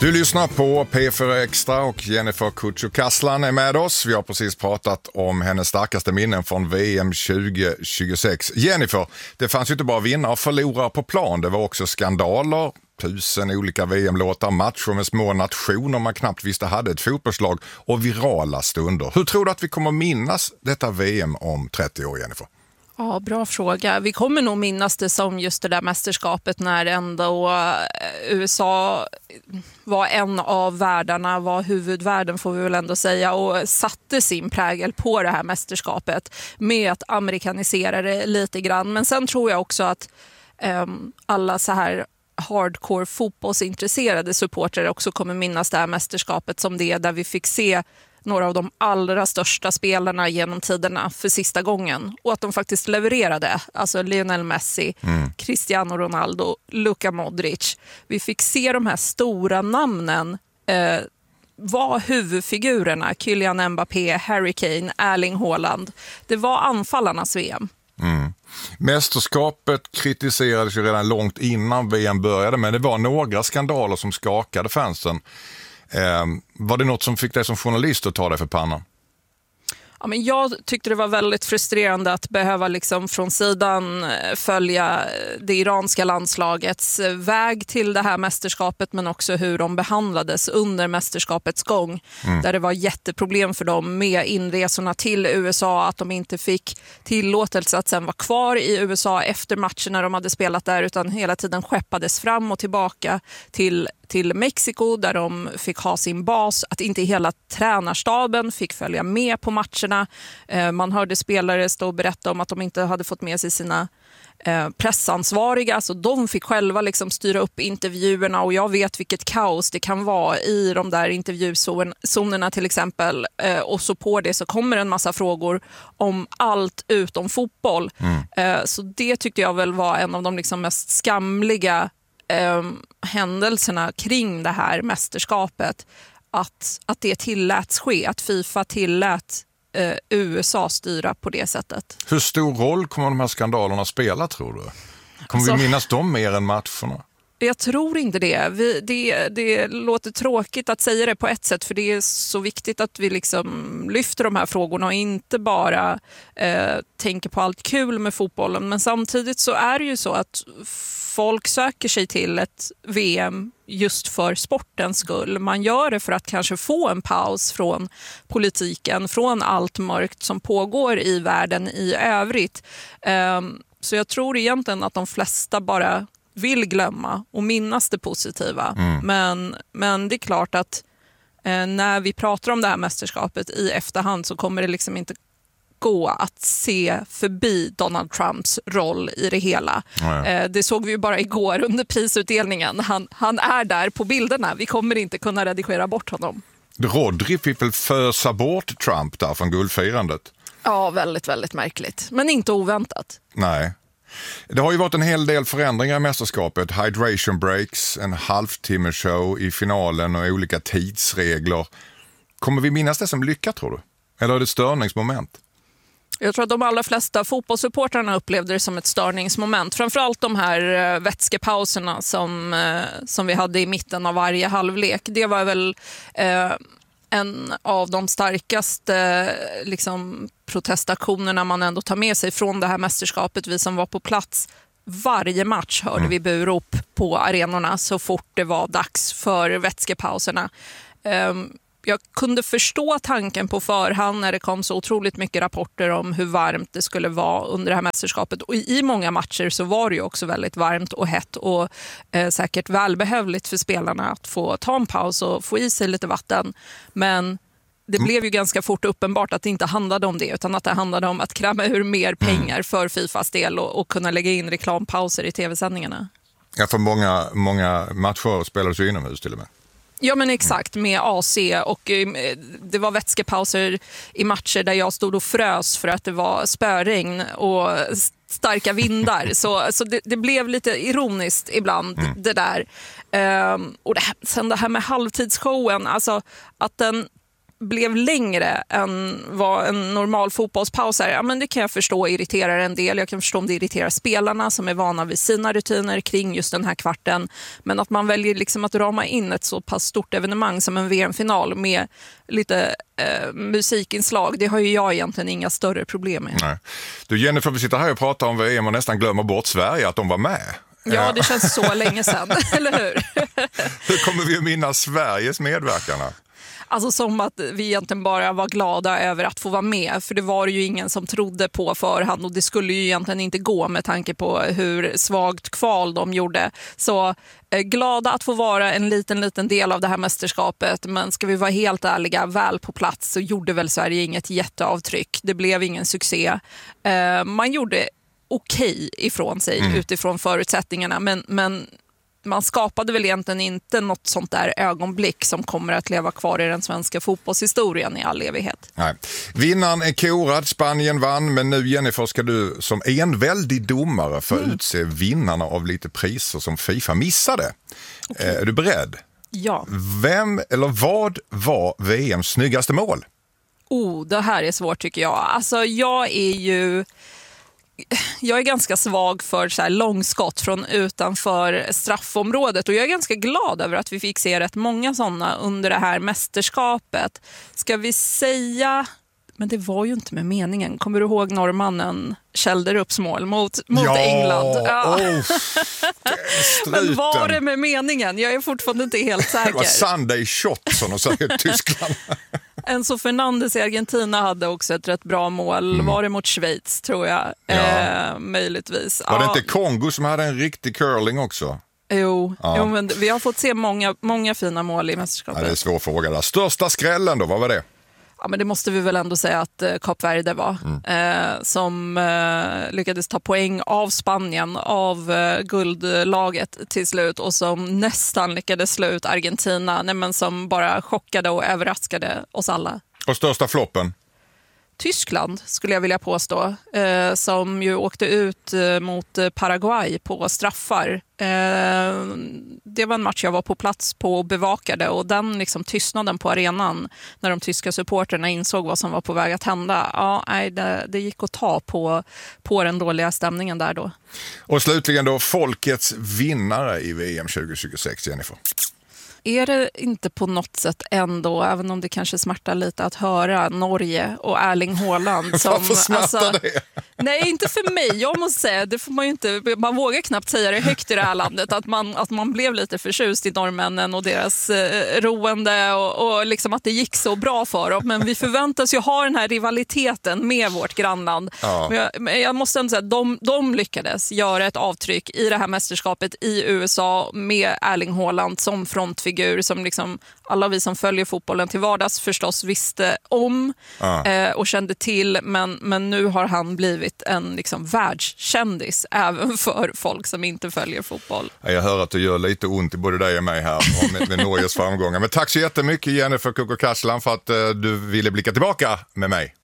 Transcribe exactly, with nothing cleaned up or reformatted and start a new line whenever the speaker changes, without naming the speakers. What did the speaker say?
Du lyssnar på P fyra Extra och Jennifer Kutjo-Kaslan är med oss. Vi har precis pratat om hennes starkaste minnen från V M tjugo tjugosex. Jennifer, det fanns ju inte bara vinnare och förlorare på plan. Det var också skandaler, tusen olika V M-låtar, matcher med små nationer man knappt visste hade ett fotbollslag och virala stunder. Hur tror du att vi kommer minnas detta V M om trettio år, Jennifer?
Ja, bra fråga. Vi kommer nog minnas det som just det där mästerskapet när ändå U S A var en av världarna, var huvudvärden får vi väl ändå säga, och satte sin prägel på det här mästerskapet med att amerikanisera det lite grann. Men sen tror jag också att um, alla så här hardcore fotbollsintresserade supportrar också kommer minnas det här mästerskapet som det där vi fick se några av de allra största spelarna genom tiderna för sista gången. Och att de faktiskt levererade. Alltså Lionel Messi, mm. Cristiano Ronaldo, Luka Modric. Vi fick se de här stora namnen eh, var huvudfigurerna. Kylian Mbappé, Harry Kane, Erling Haaland. Det var anfallarnas V M.
Mm. Mästerskapet kritiserades ju redan långt innan V M började, men det var några skandaler som skakade fansen. Eh, var det något som fick dig som journalist att ta dig för pannan?
Ja, men jag tyckte det var väldigt frustrerande att behöva liksom från sidan följa det iranska landslagets väg till det här mästerskapet, men också hur de behandlades under mästerskapets gång. Mm. Där det var jätteproblem för dem med inresorna till U S A, att de inte fick tillåtelse att sen vara kvar i U S A efter matcherna de hade spelat där, utan hela tiden skeppades fram och tillbaka till till Mexiko där de fick ha sin bas, att inte hela tränarstaben fick följa med på matcherna. Eh, man hörde spelare stå och berätta om att de inte hade fått med sig sina eh, pressansvariga, så de fick själva liksom styra upp intervjuerna, och jag vet vilket kaos det kan vara i de där intervjuzonerna till exempel. Eh, och så på det så kommer en massa frågor om allt utom fotboll. Mm. Eh, så det tyckte jag väl var en av de liksom mest skamliga Eh, händelserna kring det här mästerskapet, att, att det tilläts ske, att FIFA tillät eh, U S A styra på det sättet.
Hur stor roll kommer de här skandalerna spela, tror du? Kommer alltså, vi minnas dem mer än matcherna?
Jag tror inte det. Vi, det. Det låter tråkigt att säga det på ett sätt, för det är så viktigt att vi liksom lyfter de här frågorna och inte bara eh, tänker på allt kul med fotbollen. Men samtidigt så är det ju så att folk söker sig till ett V M just för sportens skull. Man gör det för att kanske få en paus från politiken, från allt mörkt som pågår i världen i övrigt. Um, så jag tror egentligen att de flesta bara vill glömma och minnas det positiva. Mm. Men, men det är klart att eh, när vi pratar om det här mästerskapet i efterhand så kommer det liksom inte gå att se förbi Donald Trumps roll i det hela. Eh, det såg vi ju bara igår under prisutdelningen. Han, han är där på bilderna. Vi kommer inte kunna redigera bort honom.
Rodri fick väl fösa bort Trump där från guldfirandet?
Ja, väldigt, väldigt märkligt. Men inte oväntat.
Nej. Det har ju varit en hel del förändringar i mästerskapet. Hydration breaks, en halvtimme show i finalen och olika tidsregler. Kommer vi minnas det som lycka, tror du? Eller är det störningsmoment?
Jag tror att de allra flesta fotbollssupportrarna upplevde det som ett störningsmoment. Framförallt de här vätskepauserna som, som vi hade i mitten av varje halvlek. Det var väl eh, en av de starkaste liksom, protestaktionerna man ändå tar med sig från det här mästerskapet. Vi som var på plats varje match hörde mm. vi burop på arenorna så fort det var dags för vätskepauserna. Um, Jag kunde förstå tanken på förhand när det kom så otroligt mycket rapporter om hur varmt det skulle vara under det här mästerskapet. Och i många matcher så var det ju också väldigt varmt och hett och eh, säkert välbehövligt för spelarna att få ta en paus och få i sig lite vatten. Men det blev ju ganska fort uppenbart att det inte handlade om det, utan att det handlade om att kräma ur mer pengar för FIFAs del och, och kunna lägga in reklampauser i tv-sändningarna.
Ja, för många, många matcher spelades ju inomhus till och med.
Ja, men exakt, med A C, och det var vätskepauser i matcher där jag stod och frös för att det var spöregn och starka vindar. Så, så det, det blev lite ironiskt ibland, mm. det där. Um, och det här, sen det här med halvtidsshowen, alltså att den blev längre än vad en normal fotbollspaus är, ja, men det kan jag förstå irriterar en del. Jag kan förstå om det irriterar spelarna som är vana vid sina rutiner kring just den här kvarten. Men att man väljer liksom att rama in ett så pass stort evenemang som en V M-final med lite eh, musikinslag, det har ju jag egentligen inga större problem med.
Nej. Du Jennifer, vi sitter här och pratar om V M och nästan glömmer bort Sverige, att de var med.
Ja, det känns så länge sedan, eller hur?
Hur kommer vi att minnas Sveriges medverkan?
Alltså som att vi egentligen bara var glada över att få vara med. För det var ju ingen som trodde på förhand och det skulle ju egentligen inte gå med tanke på hur svagt kval de gjorde. Så eh, glada att få vara en liten, liten del av det här mästerskapet. Men ska vi vara helt ärliga, väl på plats så gjorde väl Sverige inget jätteavtryck. Det blev ingen succé. Eh, man gjorde okej ifrån sig mm. utifrån förutsättningarna, men, men man skapade väl egentligen inte något sånt där ögonblick som kommer att leva kvar i den svenska fotbollshistorien i all evighet.
Nej. Vinnaren är korad, Spanien vann, men nu Jennifer ska du som enväldig domare få mm. utse vinnarna av lite priser som FIFA missade. Okay. Är du beredd?
Ja.
Vem eller vad var V M:s snyggaste mål?
Oh, det här är svårt tycker jag. Alltså jag är ju... Jag är ganska svag för så här långskott från utanför straffområdet och jag är ganska glad över att vi fick se rätt många sådana under det här mästerskapet. Ska vi säga, men det var ju inte med meningen. Kommer du ihåg norrmannen Kjelderups mål mot, mot
ja,
England? Ja,
oh,
men var det med meningen? Jag är fortfarande inte helt säker.
Det var Sunday shot som de säger i Tyskland.
Enzo Fernandes i Argentina hade också ett rätt bra mål. Mm. Var det mot Schweiz, tror jag. Ja. Eh, möjligtvis.
Var det
ja.
inte Kongo som hade en riktig curling också?
Jo,
ja.
jo men vi har fått se många, många fina mål i mästerskapet.
Ja, det är en svår fråga där. Största skrällen då, vad var det?
Ja, men det måste vi väl ändå säga att eh, Kap Verde var. Mm. Eh, som eh, lyckades ta poäng av Spanien, av eh, guldlaget till slut. Och som nästan lyckades slå ut Argentina. Nej, men som bara chockade och överraskade oss alla.
Och största floppen?
Tyskland skulle jag vilja påstå, eh, som ju åkte ut eh, mot Paraguay på straffar. Eh, det var en match jag var på plats på och bevakade och den liksom tystnaden på arenan när de tyska supporterna insåg vad som var på väg att hända. Ja, nej, det, det gick att ta på, på den dåliga stämningen där då.
Och slutligen då, folkets vinnare i V M tjugo tjugosex, Jennifer.
Är det inte på något sätt ändå, även om det kanske smärtar lite att höra Norge och Erling Haaland som,
varför smärtar
alltså,
det?
Nej, inte för mig. Jag måste säga, det får man ju inte, man vågar knappt säga det högt i det här landet, att man, att man blev lite förtjust i norrmännen och deras eh, roende och, och liksom att det gick så bra för dem. Men vi förväntas ju ha den här rivaliteten med vårt grannland. Ja. Men, jag, men jag måste ändå säga att de, de lyckades göra ett avtryck i det här mästerskapet i U S A med Erling Haaland som frontfigur som liksom alla vi som följer fotbollen till vardags förstås visste om ja. eh, och kände till, men, men nu har han blivit en liksom världskändis även för folk som inte följer fotboll.
Jag hör att det gör lite ont i både dig och mig här med, med Norges framgångar. Men tack så jättemycket Jennifer Kukko Kaslan för att eh, du ville blicka tillbaka med mig.